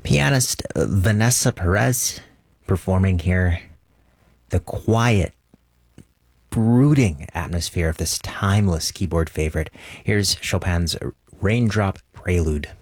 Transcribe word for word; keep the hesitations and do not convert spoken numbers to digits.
Pianist uh, Vanessa Perez performing here. The quiet, brooding atmosphere of this timeless keyboard favorite. Here's Chopin's Raindrop Prelude.